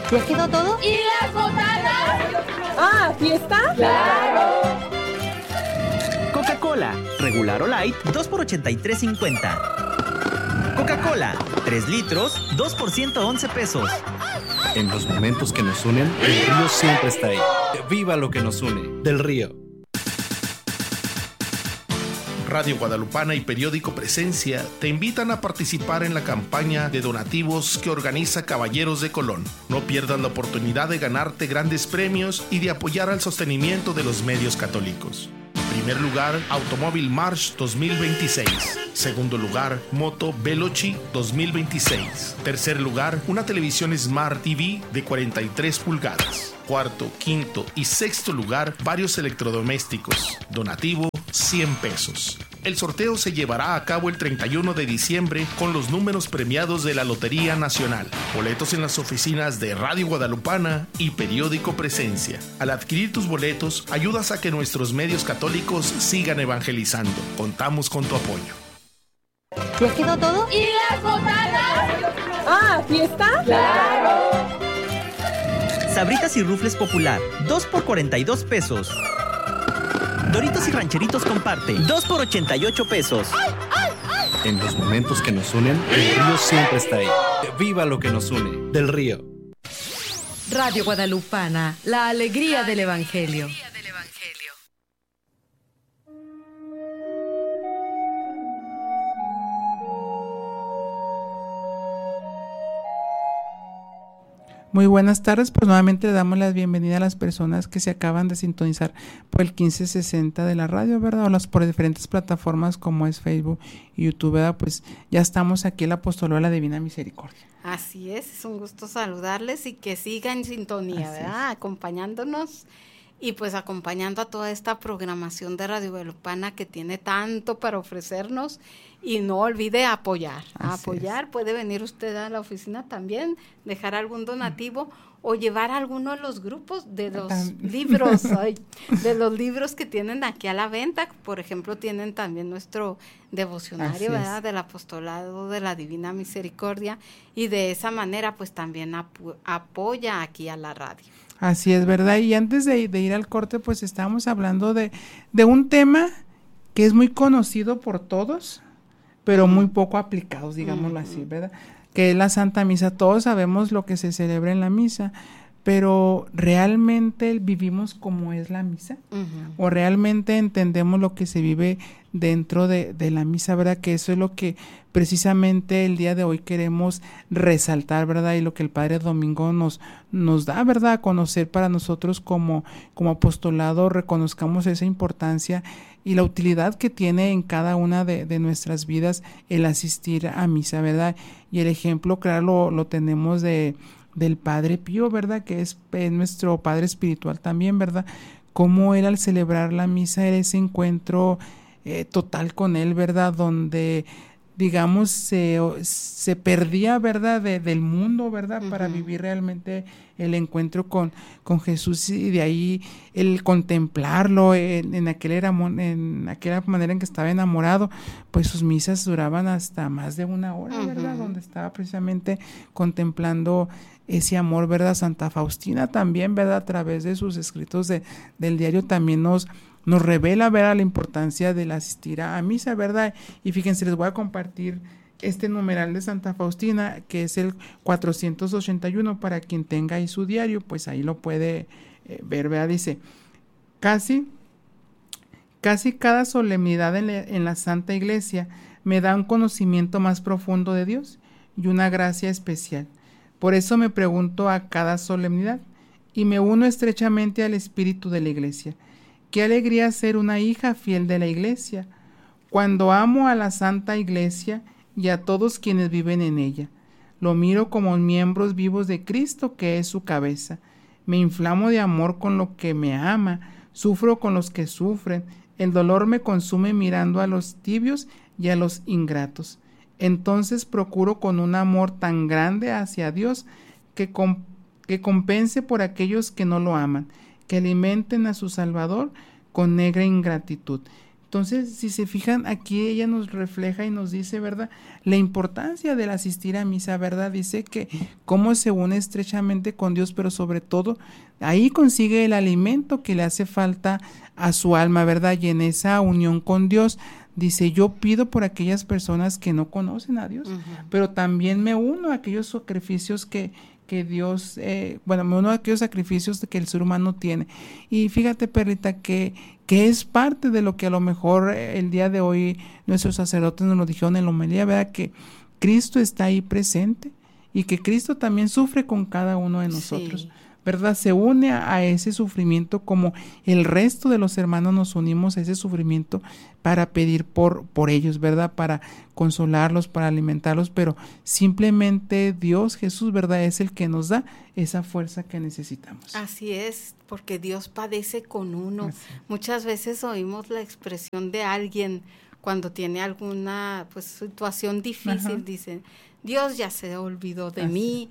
¿Ya quedó todo? ¿Y las botanas? Ah, ¿fiesta? ¡Claro! Coca-Cola, regular o light, 2 por 83.50. Coca-Cola, 3 litros, 2 por 111 pesos. En los momentos que nos unen, el río siempre está ahí. ¡Viva lo que nos une! Del Río. Radio Guadalupana y Periódico Presencia te invitan a participar en la campaña de donativos que organiza Caballeros de Colón. No pierdas la oportunidad de ganarte grandes premios y de apoyar al sostenimiento de los medios católicos. Primer lugar, Automóvil March 2026. Segundo lugar, Moto Veloci 2026. Tercer lugar, una televisión Smart TV de 43 pulgadas. Cuarto, quinto y sexto lugar, varios electrodomésticos. Donativo, 100 pesos. El sorteo se llevará a cabo el 31 de diciembre con los números premiados de la Lotería Nacional. Boletos en las oficinas de Radio Guadalupana y Periódico Presencia. Al adquirir tus boletos, ayudas a que nuestros medios católicos sigan evangelizando. Contamos con tu apoyo. ¿Ya quedó todo? ¿Y las botanas? Ah, ¿fiesta? ¡Claro! Sabritas y Rufles Popular, 2 por 42 pesos. Doritos y Rancheritos Comparte, 2 por 88 pesos. En los momentos que nos unen, el río siempre está ahí. ¡Viva lo que nos une! Del Río. Radio Guadalupana, la alegría del Evangelio. Muy buenas tardes, pues nuevamente le damos la bienvenida a las personas que se acaban de sintonizar por el 1560 de la radio, ¿verdad? O por diferentes plataformas como es Facebook y YouTube, ¿verdad? Pues ya estamos aquí en el Apostolado de la Divina Misericordia. Así es un gusto saludarles y que sigan en sintonía, ¿verdad? Acompañándonos y pues acompañando a toda esta programación de Radio Guadalupana que tiene tanto para ofrecernos. Y no olvide apoyar. Puede venir usted a la oficina también, dejar algún donativo o llevar alguno de los grupos de los libros, de los libros que tienen aquí a la venta. Por ejemplo, tienen también nuestro devocionario, ¿verdad? Del Apostolado de la Divina Misericordia, y de esa manera pues también apoya aquí a la radio. Así es, ¿verdad? Y antes de ir al corte, pues estábamos hablando de un tema que es muy conocido por todos, pero muy poco aplicados, digámoslo así, ¿verdad? Que es la Santa Misa. Todos sabemos lo que se celebra en la misa, pero ¿realmente vivimos como es la misa? ¿O realmente entendemos lo que se vive dentro de la misa, verdad? Que eso es lo que precisamente el día de hoy queremos resaltar, ¿verdad? Y lo que el Padre Domingo nos da, ¿verdad? A conocer para nosotros como apostolado, reconozcamos esa importancia y la utilidad que tiene en cada una de nuestras vidas el asistir a misa, ¿verdad? Y el ejemplo, claro, lo tenemos del Padre Pío, ¿verdad? Que es nuestro Padre espiritual también, ¿verdad? Cómo él al celebrar la misa era ese encuentro total con él, ¿verdad? Donde, digamos, se perdía, ¿verdad? Del mundo, ¿verdad? Para vivir realmente el encuentro con Jesús, y de ahí el contemplarlo en aquella manera en que estaba enamorado. Pues sus misas duraban hasta más de 1 hora, ¿verdad? Donde estaba precisamente contemplando ese amor, ¿verdad? Santa Faustina también, ¿verdad? A través de sus escritos del diario también nos revela, ¿verdad?, la importancia del asistir a misa, ¿verdad? Y fíjense, les voy a compartir este numeral de Santa Faustina, que es el 481, para quien tenga ahí su diario, pues ahí lo puede ver, ¿verdad? Dice: casi cada solemnidad en la Santa Iglesia me da un conocimiento más profundo de Dios y una gracia especial. Por eso me pregunto a cada solemnidad y me uno estrechamente al espíritu de la Iglesia. Qué alegría ser una hija fiel de la Iglesia, cuando amo a la Santa Iglesia y a todos quienes viven en ella. Lo miro como miembros vivos de Cristo, que es su cabeza. Me inflamo de amor con lo que me ama, sufro con los que sufren. El dolor me consume mirando a los tibios y a los ingratos. Entonces procuro con un amor tan grande hacia Dios que compense por aquellos que no lo aman, que alimenten a su Salvador con negra ingratitud. Entonces, si se fijan, aquí ella nos refleja y nos dice, ¿verdad?, la importancia del asistir a misa, ¿verdad? Dice que cómo se une estrechamente con Dios, pero sobre todo ahí consigue el alimento que le hace falta a su alma, ¿verdad? Y en esa unión con Dios, dice, yo pido por aquellas personas que no conocen a Dios, pero también me uno a aquellos sacrificios que Dios, me uno a aquellos sacrificios que el ser humano tiene. Y fíjate, Perlita, que es parte de lo que a lo mejor el día de hoy nuestros sacerdotes nos lo dijeron en la homilía, ¿verdad? Que Cristo está ahí presente y que Cristo también sufre con cada uno de nosotros. Sí. ¿Verdad? Se une a ese sufrimiento como el resto de los hermanos nos unimos a ese sufrimiento para pedir por ellos, ¿verdad? Para consolarlos, para alimentarlos, pero simplemente Dios, Jesús, ¿verdad? Es el que nos da esa fuerza que necesitamos. Así es, porque Dios padece con uno. Así. Muchas veces oímos la expresión de alguien cuando tiene alguna situación difícil, dicen, Dios ya se olvidó de mí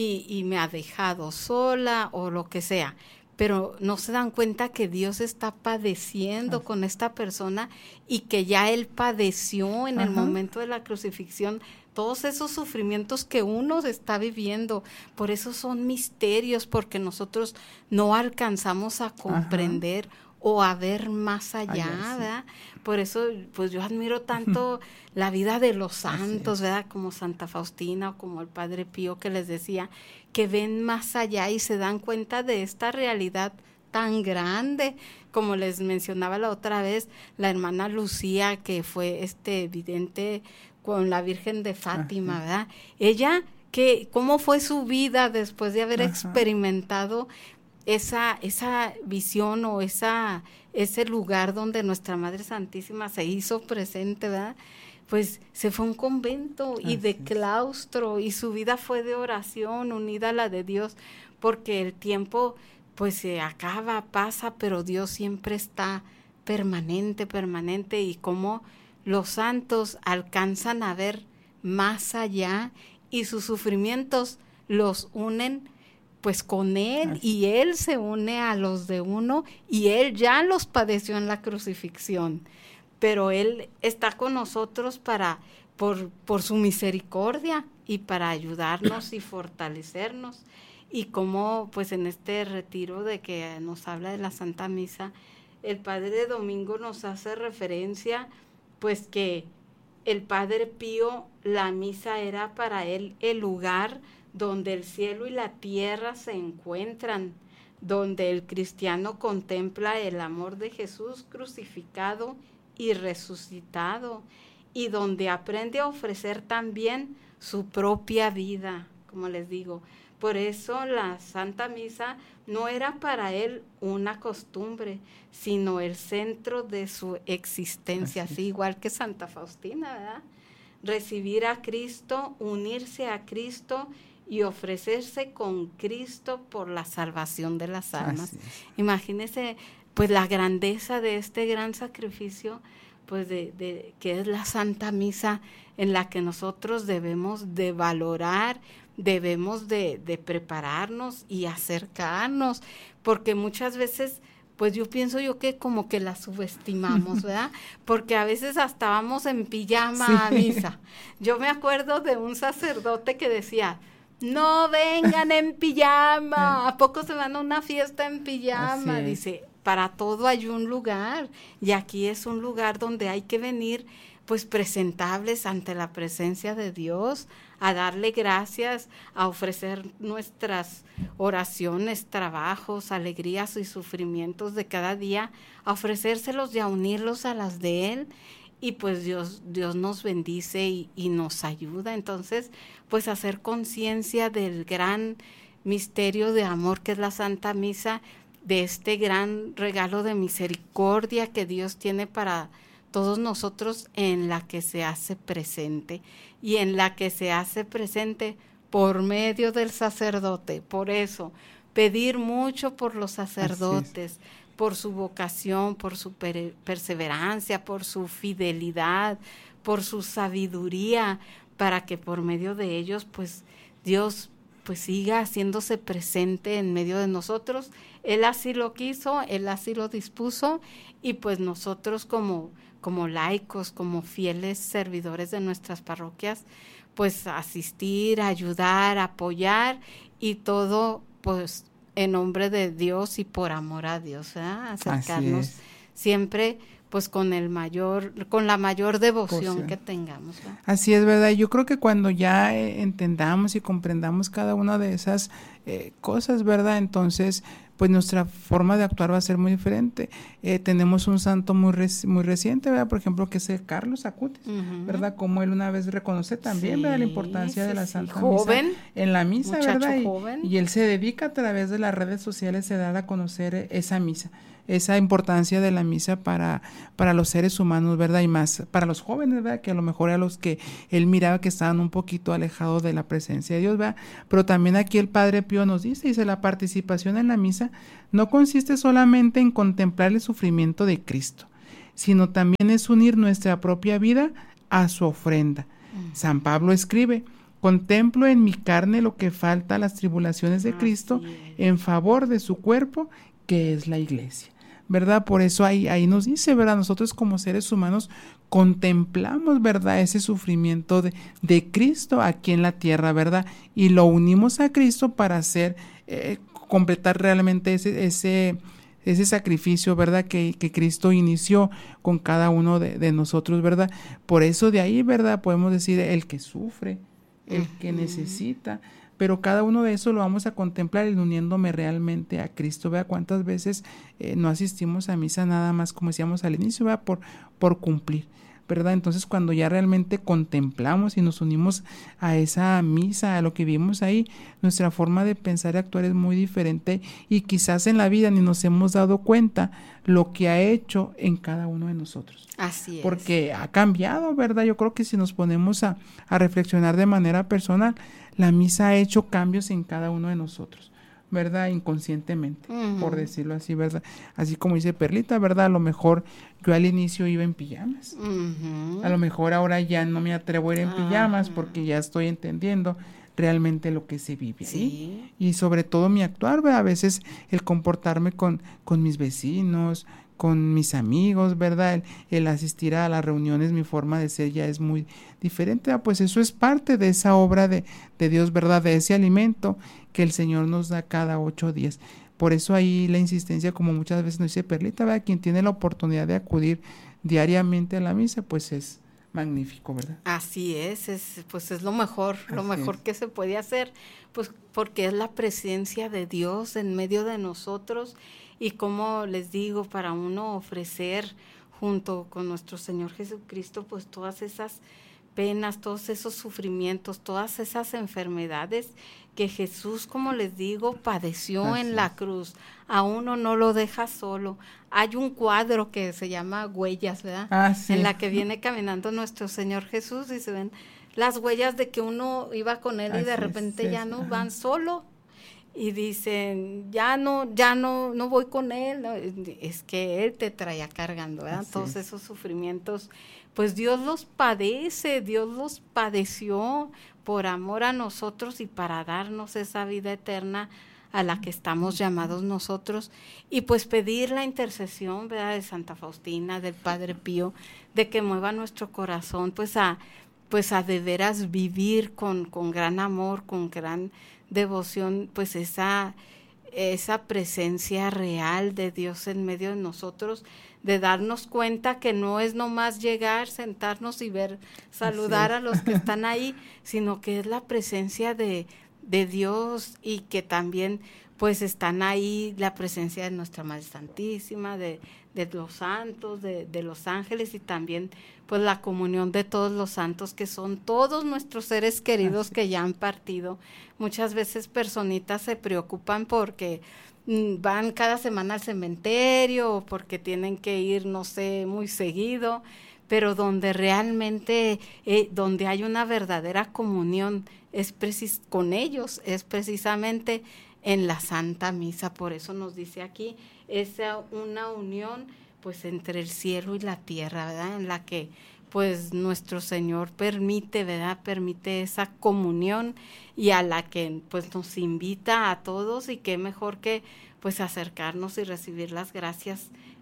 y me ha dejado sola o lo que sea. Pero no se dan cuenta que Dios está padeciendo con esta persona y que ya Él padeció en el momento de la crucifixión todos esos sufrimientos que uno está viviendo. Por eso son misterios, porque nosotros no alcanzamos a comprender o a ver más allá, ¿verdad? Por eso, pues yo admiro tanto la vida de los santos, ¿verdad? Como Santa Faustina o como el Padre Pío, que les decía que ven más allá y se dan cuenta de esta realidad tan grande. Como les mencionaba la otra vez, la hermana Lucía, que fue vidente con la Virgen de Fátima, ¿verdad? Ella, ¿cómo fue su vida después de haber experimentado esa visión o ese lugar donde nuestra Madre Santísima se hizo presente, ¿verdad? Pues se fue a un convento y de claustro, y su vida fue de oración unida a la de Dios, porque el tiempo pues se acaba, pasa, pero Dios siempre está permanente, y como los santos alcanzan a ver más allá y sus sufrimientos los unen pues con Él, y Él se une a los de uno, y Él ya los padeció en la crucifixión, pero Él está con nosotros por su misericordia y para ayudarnos y fortalecernos. Y como pues en este retiro de que nos habla de la Santa Misa, el Padre Domingo nos hace referencia pues que el Padre Pío, la misa era para él el lugar donde el cielo y la tierra se encuentran, donde el cristiano contempla el amor de Jesús crucificado y resucitado, y donde aprende a ofrecer también su propia vida, como les digo. Por eso la Santa Misa no era para él una costumbre, sino el centro de su existencia, así igual que Santa Faustina, ¿verdad? Recibir a Cristo, unirse a Cristo y ofrecerse con Cristo por la salvación de las almas. Imagínense pues la grandeza de este gran sacrificio, pues de que es la Santa Misa, en la que nosotros debemos de valorar, debemos de prepararnos y acercarnos, porque muchas veces pues yo pienso que como que la subestimamos, ¿verdad? Porque a veces hasta vamos en pijama a misa. Yo me acuerdo de un sacerdote que decía, no vengan en pijama, ¿a poco se van a una fiesta en pijama? Dice, para todo hay un lugar, y aquí es un lugar donde hay que venir pues presentables ante la presencia de Dios, a darle gracias, a ofrecer nuestras oraciones, trabajos, alegrías y sufrimientos de cada día, a ofrecérselos y a unirlos a las de Él, y pues Dios nos bendice y nos ayuda. Entonces, pues hacer conciencia del gran misterio de amor que es la Santa Misa, de este gran regalo de misericordia que Dios tiene para todos nosotros, en la que se hace presente, y en la que se hace presente por medio del sacerdote. Por eso, pedir mucho por los sacerdotes, por su vocación, por su perseverancia, por su fidelidad, por su sabiduría, para que por medio de ellos, pues Dios pues siga haciéndose presente en medio de nosotros. Él así lo quiso, Él así lo dispuso, y pues nosotros como como laicos, como fieles servidores de nuestras parroquias, pues asistir, ayudar, apoyar y todo pues en nombre de Dios y por amor a Dios, ¿verdad? Acercarnos siempre pues con la mayor devoción que tengamos, ¿verdad? Así es, ¿verdad? Yo creo que cuando ya entendamos y comprendamos cada una de esas cosas, ¿verdad? Entonces, pues nuestra forma de actuar va a ser muy diferente. Tenemos un santo muy reciente, ¿verdad? Por ejemplo, que es el Carlos Acutis, ¿verdad? Como él una vez reconoce también, ¿verdad? La importancia de la Santa Misa en la misa, ¿verdad? Y él se dedica a través de las redes sociales a dar a conocer esa misa, esa importancia de la misa para los seres humanos, ¿verdad? Y más para los jóvenes, ¿verdad? Que a lo mejor era los que él miraba que estaban un poquito alejados de la presencia de Dios, ¿verdad? Pero también aquí el Padre Pío nos dice, la participación en la misa no consiste solamente en contemplar el sufrimiento de Cristo, sino también es unir nuestra propia vida a su ofrenda. San Pablo escribe: contemplo en mi carne lo que falta a las tribulaciones de Cristo en favor de su cuerpo, que es la iglesia, ¿verdad? Por eso ahí nos dice, ¿verdad? Nosotros como seres humanos contemplamos, ¿verdad? Ese sufrimiento de Cristo aquí en la tierra, ¿verdad? Y lo unimos a Cristo para hacer, completar realmente ese sacrificio, ¿verdad? Que Cristo inició con cada uno de nosotros, ¿verdad? Por eso de ahí, ¿verdad? Podemos decir el que sufre, el que necesita, pero cada uno de eso lo vamos a contemplar uniéndome realmente a Cristo. Vea cuántas veces no asistimos a misa nada más, como decíamos al inicio, vea, por cumplir, ¿verdad? Entonces cuando ya realmente contemplamos y nos unimos a esa misa, a lo que vivimos ahí, nuestra forma de pensar y actuar es muy diferente, y quizás en la vida ni nos hemos dado cuenta lo que ha hecho en cada uno de nosotros. Así es. Porque ha cambiado, ¿verdad? Yo creo que si nos ponemos a reflexionar de manera personal, la misa ha hecho cambios en cada uno de nosotros, ¿verdad? Inconscientemente, por decirlo así, ¿verdad? Así como dice Perlita, ¿verdad? A lo mejor yo al inicio iba en pijamas. A lo mejor ahora ya no me atrevo a ir en pijamas porque ya estoy entendiendo realmente lo que se vive ahí. Y sobre todo mi actuar, ¿verdad? A veces el comportarme con mis vecinos, con mis amigos, ¿verdad? El asistir a las reuniones, mi forma de ser ya es muy diferente, ¿verdad? Pues eso es parte de esa obra de Dios, ¿verdad? De ese alimento que el Señor nos da cada 8 días. Por eso ahí la insistencia, como muchas veces nos dice Perlita, ¿verdad? Quien tiene la oportunidad de acudir diariamente a la misa, pues es magnífico, ¿verdad? Así es lo mejor, que se puede hacer, pues porque es la presencia de Dios en medio de nosotros. Y como les digo, para uno ofrecer junto con nuestro Señor Jesucristo, pues todas esas penas, todos esos sufrimientos, todas esas enfermedades que Jesús, como les digo, padeció en la cruz. A uno no lo deja solo. Hay un cuadro que se llama Huellas, ¿verdad? En la que viene caminando nuestro Señor Jesús y se ven las huellas de que uno iba con él y de repente ya no van solo. Y dicen, ya no voy con él, no, es que él te traía cargando, ¿verdad? Todos esos sufrimientos, pues Dios los padece, Dios los padeció por amor a nosotros y para darnos esa vida eterna a la que estamos llamados nosotros, y pues pedir la intercesión, ¿verdad? De Santa Faustina, del Padre Pío, de que mueva nuestro corazón, pues a de veras vivir con gran amor, con gran devoción, pues esa presencia real de Dios en medio de nosotros, de darnos cuenta que no es nomás llegar, sentarnos y ver, saludar a los que están ahí, sino que es la presencia de Dios, y que también pues están ahí la presencia de nuestra Madre Santísima, de los santos, de los ángeles, y también pues la comunión de todos los santos, que son todos nuestros seres queridos que ya han partido. Muchas veces personitas se preocupan porque van cada semana al cementerio o porque tienen que ir, no sé, muy seguido, pero donde realmente, donde hay una verdadera comunión con ellos, es precisamente en la Santa Misa. Por eso nos dice aquí, es una unión pues entre el cielo y la tierra, ¿verdad? En la que pues nuestro Señor permite, ¿verdad? Permite esa comunión, y a la que pues nos invita a todos, y qué mejor que pues acercarnos y recibir las gracias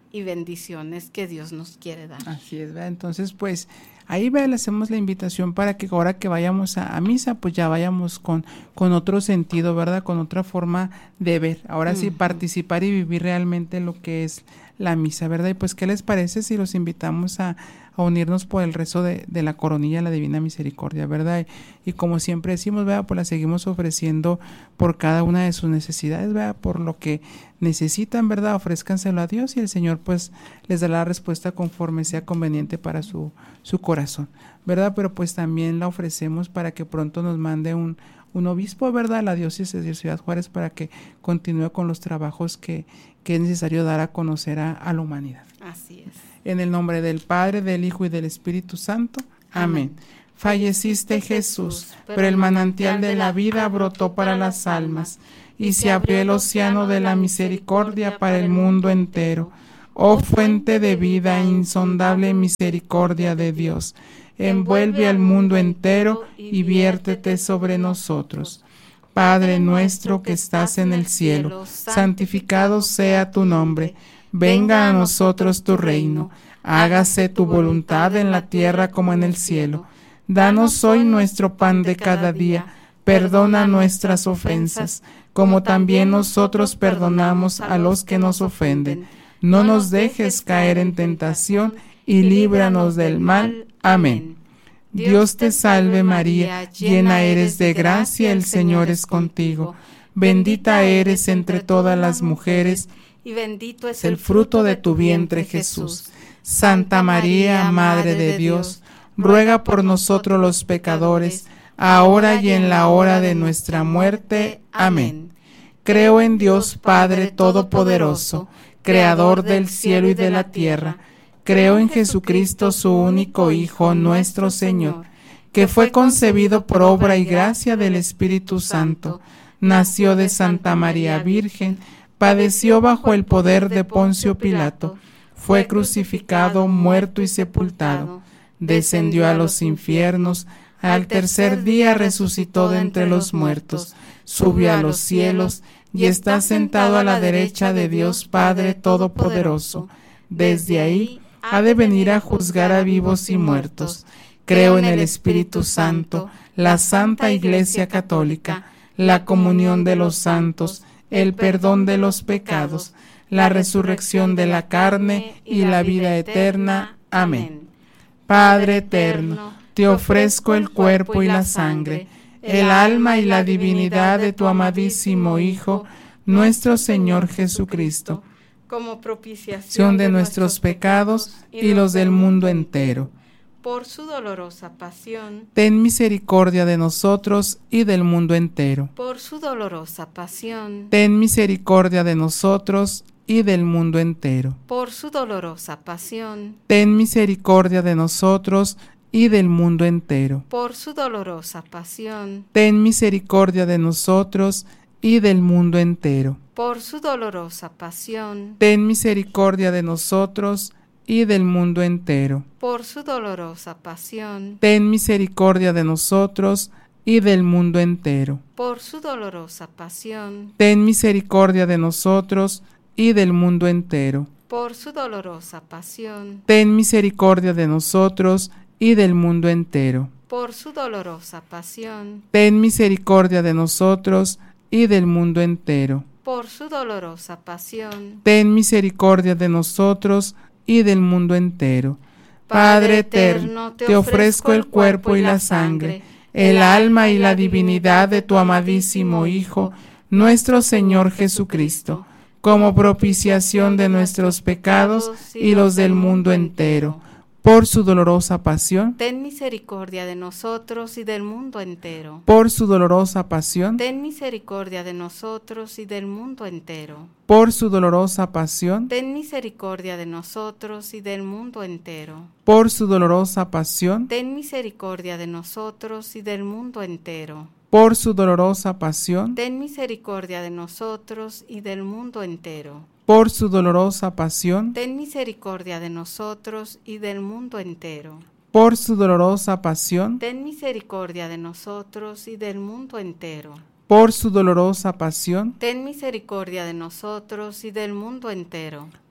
y bendiciones que Dios nos quiere dar. Así es, ¿verdad? Entonces, pues, ahí le hacemos la invitación para que ahora que vayamos a misa, pues ya vayamos con otro sentido, ¿verdad? Con otra forma de ver. Ahora sí, participar y vivir realmente lo que es la misa, ¿verdad? Y pues, ¿qué les parece si los invitamos a unirnos por el rezo de la coronilla de la Divina Misericordia, ¿verdad? Y como siempre decimos, ¿verdad? Pues la seguimos ofreciendo por cada una de sus necesidades, ¿verdad? Por lo que necesitan, ¿verdad? Ofrézcanselo a Dios y el Señor pues les dará la respuesta conforme sea conveniente para su corazón, ¿verdad? Pero pues también la ofrecemos para que pronto nos mande un obispo, ¿verdad? La diócesis de Ciudad Juárez para que continúe con los trabajos que es necesario dar a conocer a la humanidad. Así es. En el nombre del Padre, del Hijo y del Espíritu Santo. Amén. Falleciste, Jesús, pero el manantial de la vida brotó para las almas, y se abrió el océano de la misericordia para el mundo entero. Oh fuente de vida, insondable misericordia de Dios, envuelve al mundo entero y viértete sobre nosotros. Padre nuestro que estás en el cielo, santificado sea tu nombre. Venga a nosotros tu reino, hágase tu voluntad en la tierra como en el cielo. Danos hoy nuestro pan de cada día, perdona nuestras ofensas, como también nosotros perdonamos a los que nos ofenden. No nos dejes caer en tentación y líbranos del mal. Amén. Dios te salve María, llena eres de gracia, el Señor es contigo. Bendita eres entre todas las mujeres, y bendito es el fruto de tu vientre, Jesús. Santa María, Madre de Dios, ruega por nosotros los pecadores, ahora y en la hora de nuestra muerte. Amén. Creo en Dios Padre Todopoderoso, Creador del cielo y de la tierra. Creo en Jesucristo, su único Hijo, nuestro Señor, que fue concebido por obra y gracia del Espíritu Santo, nació de Santa María Virgen, padeció bajo el poder de Poncio Pilato, fue crucificado, muerto y sepultado, descendió a los infiernos, al tercer día resucitó de entre los muertos, subió a los cielos y está sentado a la derecha de Dios Padre Todopoderoso. Desde ahí ha de venir a juzgar a vivos y muertos. Creo en el Espíritu Santo, la Santa Iglesia Católica, la comunión de los santos, el perdón de los pecados, la resurrección de la carne y la vida eterna. Amén. Padre eterno, te ofrezco el cuerpo y la sangre, el alma y la divinidad de tu amadísimo Hijo, nuestro Señor Jesucristo, como propiciación de nuestros pecados y los del mundo entero. Por su dolorosa pasión, ten misericordia de nosotros y del mundo entero. Por su dolorosa pasión, ten misericordia de nosotros y del mundo entero. Por su dolorosa pasión, ten misericordia de nosotros y del mundo entero. Por su dolorosa pasión, ten misericordia de nosotros y del mundo entero. Por su dolorosa pasión, ten misericordia de nosotros y del mundo entero. Por su dolorosa pasión, ten misericordia de nosotros y del mundo entero. Por su dolorosa pasión, ten misericordia de nosotros y del mundo entero. Por su dolorosa pasión, ten misericordia de nosotros y del mundo entero. Por su dolorosa pasión, ten misericordia de nosotros y del mundo entero. Por su dolorosa pasión, ten misericordia de nosotros y del mundo entero. Padre eterno, te ofrezco el cuerpo y la sangre, el alma y la divinidad de tu amadísimo Hijo, nuestro Señor Jesucristo, como propiciación de nuestros pecados y los del mundo entero. Por su dolorosa pasión, ten misericordia de nosotros y del mundo entero. Por su dolorosa pasión, ten misericordia de nosotros y del mundo entero. Por su dolorosa pasión, ten misericordia de nosotros y del mundo entero. Por su dolorosa pasión, ten misericordia de nosotros y del mundo entero. Por su dolorosa pasión, ten misericordia de nosotros y del mundo entero. Por su dolorosa pasión, ten misericordia de nosotros y del mundo entero. Por su dolorosa pasión, ten misericordia de nosotros y del mundo entero. Por su dolorosa pasión, ten misericordia de nosotros y del mundo entero.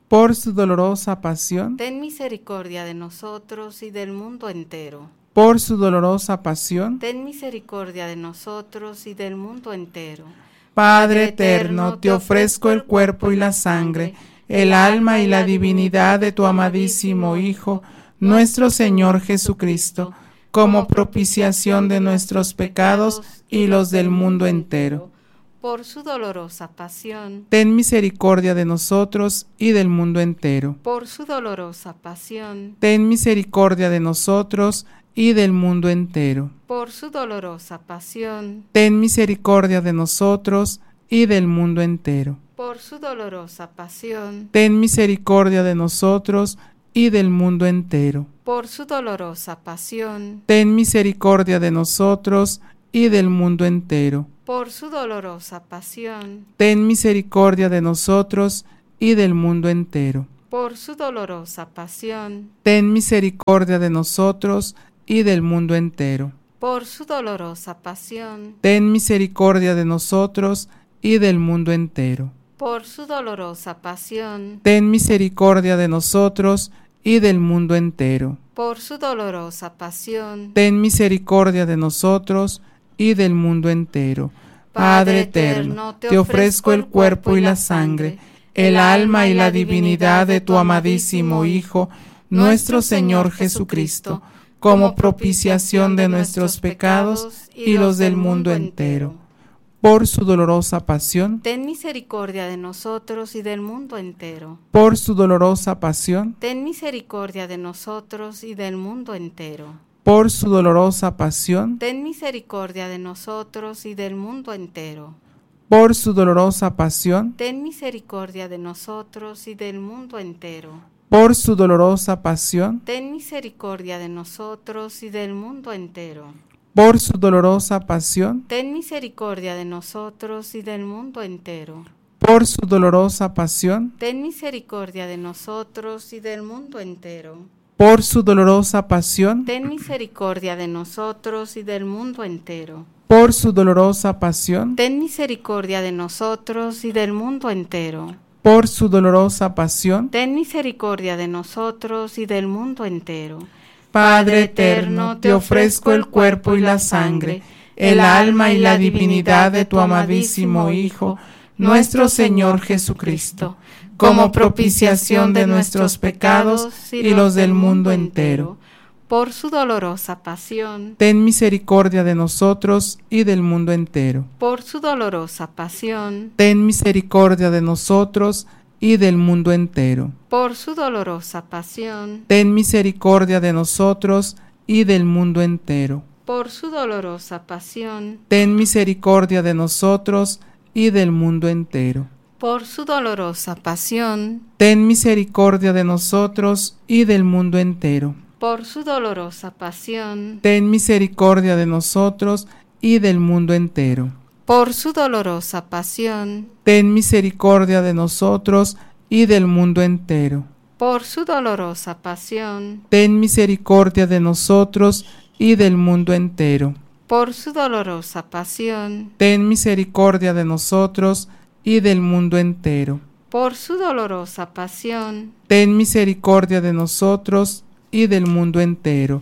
por su dolorosa pasión, ten misericordia de nosotros y del mundo entero. por su dolorosa pasión. Ten misericordia de nosotros y del mundo entero. Padre eterno, te ofrezco el cuerpo y la sangre, el alma y la divinidad de tu amadísimo Hijo, nuestro Señor Jesucristo, como propiciación de nuestros pecados y los del mundo entero. Por su dolorosa pasión, ten misericordia de nosotros y del mundo entero. por su dolorosa pasión, Ten misericordia de nosotros y del mundo entero. por su dolorosa pasión, Ten misericordia de nosotros y del mundo entero. por su dolorosa pasión, Ten misericordia de nosotros y del mundo entero. por su dolorosa pasión, Ten misericordia de nosotros y del mundo entero. por su dolorosa pasión, Ten misericordia de nosotros y del mundo entero. por su dolorosa pasión, Ten misericordia de nosotros y del mundo entero. por su dolorosa pasión, Ten misericordia de nosotros y del mundo entero. por su dolorosa pasión, Ten misericordia de nosotros y del mundo entero. por su dolorosa pasión, Ten misericordia de nosotros y del mundo entero. Padre eterno, te ofrezco el cuerpo y la sangre, el alma y la divinidad de tu amadísimo Hijo, nuestro Señor Jesucristo, como propiciación de nuestros pecados y los del mundo entero. Por su dolorosa pasión, ten misericordia de nosotros y del mundo entero. por su dolorosa pasión, Ten misericordia de nosotros y del mundo entero. por su dolorosa pasión, Ten misericordia de nosotros y del mundo entero. por su dolorosa pasión, Ten misericordia de nosotros y del mundo entero. por su dolorosa pasión, Ten misericordia de nosotros y del mundo entero. por su dolorosa pasión, Ten misericordia de nosotros y del mundo entero. por su dolorosa pasión, Ten misericordia de nosotros y del mundo entero. por su dolorosa pasión, Ten misericordia de nosotros y del mundo entero. por su dolorosa pasión, Ten misericordia de nosotros y del mundo entero. por su dolorosa pasión. Ten misericordia de nosotros y del mundo entero. Padre eterno, te ofrezco el cuerpo y la sangre, el alma y la divinidad de tu amadísimo Hijo, nuestro Señor Jesucristo, como propiciación de nuestros pecados y los del mundo entero. Por su dolorosa pasión, Ten misericordia de nosotros y del mundo entero. por su dolorosa pasión, Ten misericordia de nosotros y del mundo entero. por su dolorosa pasión, Ten misericordia de nosotros y del mundo entero. por su dolorosa pasión, Ten misericordia de nosotros y del mundo entero. por su dolorosa pasión, Ten misericordia de nosotros y del mundo entero. por su dolorosa pasión, Ten misericordia de nosotros y del mundo entero. por su dolorosa pasión, Ten misericordia de nosotros y del mundo entero. por su dolorosa pasión, Ten misericordia de nosotros y del mundo entero. por su dolorosa pasión, Ten misericordia de nosotros y del mundo entero. por su dolorosa pasión, Ten misericordia de nosotros y del mundo entero.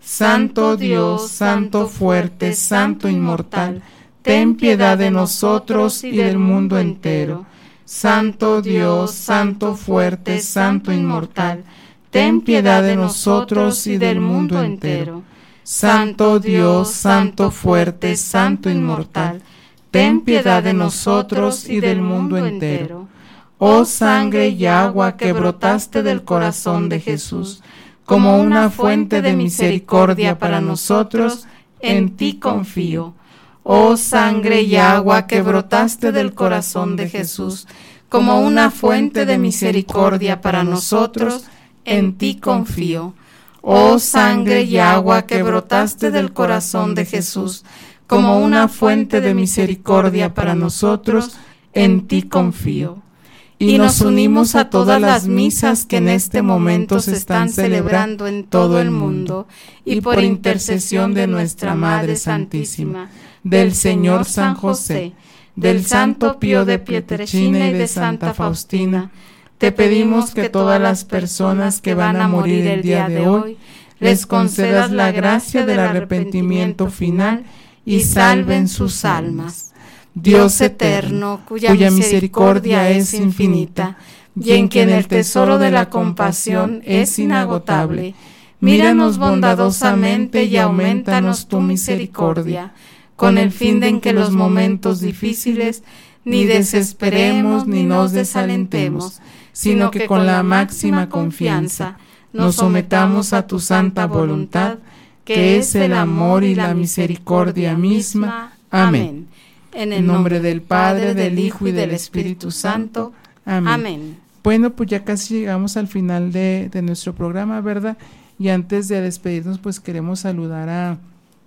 Santo Dios, Santo fuerte, Santo inmortal, ten piedad de nosotros y del mundo entero. Santo Dios, Santo fuerte, Santo inmortal, ten piedad de nosotros y del mundo entero. Santo Dios, Santo fuerte, Santo inmortal, ten piedad de nosotros y del mundo entero. Oh sangre y agua que brotaste del corazón de Jesús, como una fuente de misericordia para nosotros, en ti confío. Oh sangre y agua que brotaste del corazón de Jesús, como una fuente de misericordia para nosotros, en ti confío. Oh sangre y agua que brotaste del corazón de Jesús, como una fuente de misericordia para nosotros, en ti confío. Y nos unimos a todas las misas que en este momento se están celebrando en todo el mundo, y por intercesión de nuestra Madre Santísima, del Señor San José, del Santo Pío de Pietrelcina y de Santa Faustina, te pedimos que todas las personas que van a morir el día de hoy, les concedas la gracia del arrepentimiento final y salven sus almas. Dios eterno, cuya misericordia es infinita, y en quien el tesoro de la compasión es inagotable, míranos bondadosamente y aumentanos tu misericordia, con el fin de en que los momentos difíciles ni desesperemos ni nos desalentemos, sino que con la máxima confianza nos sometamos a tu santa voluntad, que es el amor y la misericordia misma. Amén. En el nombre del Padre, del Hijo y del Espíritu Santo. Amén. Bueno, pues ya casi llegamos al final de nuestro programa, ¿verdad? Y antes de despedirnos, pues queremos saludar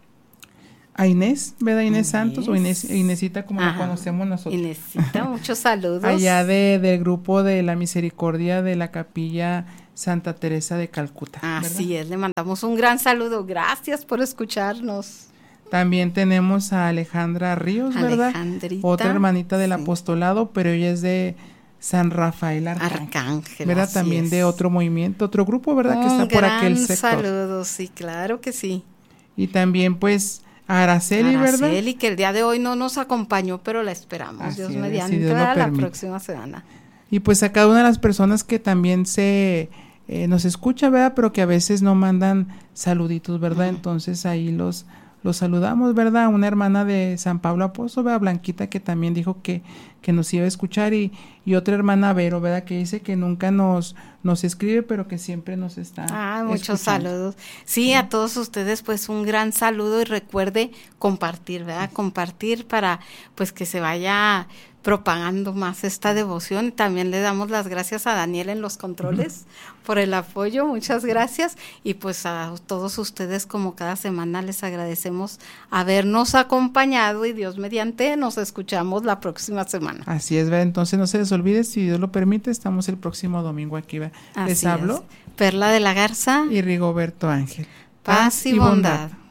a Inés, ¿verdad? Inés Santos, o Inésita, como la conocemos nosotros. Inésita, muchos saludos. Allá del grupo de la Misericordia de la Capilla Santa Teresa de Calcuta. Así es, le mandamos un gran saludo. Gracias por escucharnos. También tenemos a Alejandra Ríos, ¿verdad? Otra hermanita del apostolado, pero ella es de San Rafael Arcángel, ¿verdad? También de otro movimiento, otro grupo, ¿verdad? Que está por aquel sector. Un saludo, sí, claro que sí. Y también pues a Araceli, ¿verdad? Araceli, que el día de hoy no nos acompañó, pero la esperamos, Así Dios es, mediante, si Dios lo la permite. próxima semana. Y pues a cada una de las personas que también nos escucha, ¿verdad? Pero que a veces no mandan saluditos, ¿verdad? Entonces ahí los saludamos, ¿verdad? Una hermana de San Pablo Apóstol, ¿verdad? Blanquita, que también dijo que nos iba a escuchar, y otra hermana Vero, ¿verdad? Que dice que nunca nos escribe, pero que siempre nos está muchos escuchando. saludos. Sí, a todos ustedes pues un gran saludo, y recuerde compartir, ¿verdad? Compartir para pues que se vaya propagando más esta devoción. También le damos las gracias a Daniel en los controles por el apoyo, muchas gracias, y pues a todos ustedes, como cada semana, les agradecemos habernos acompañado, y Dios mediante nos escuchamos la próxima semana. Así es, ¿verdad? Entonces no se les olvide, si Dios lo permite, estamos el próximo domingo aquí, ¿verdad? Les hablo Perla de la Garza y Rigoberto Ángel. Paz y bondad.